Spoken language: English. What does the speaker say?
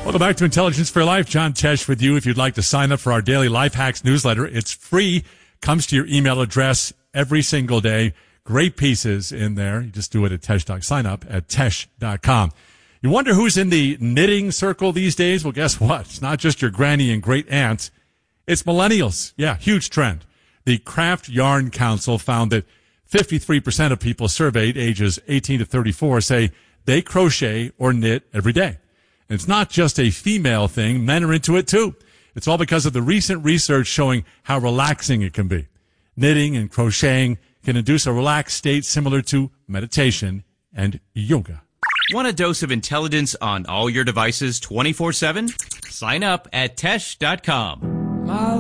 Welcome back to Intelligence for Life. John Tesh with you. If you'd like to sign up for our daily Life Hacks newsletter, it's free. Comes to your email address every single day. Great pieces in there. You just do it at Tesh. Sign up at Tesh.com. You wonder who's in the knitting circle these days? Well, guess what? It's not just your granny and great aunt. It's millennials. Yeah, huge trend. The Craft Yarn Council found that 53% of people surveyed ages 18 to 34 say they crochet or knit every day. And it's not just a female thing. Men are into it too. It's all because of the recent research showing how relaxing it can be. Knitting and crocheting can induce a relaxed state similar to meditation and yoga. Want a dose of intelligence on all your devices 24/7? Sign up at Tesh.com.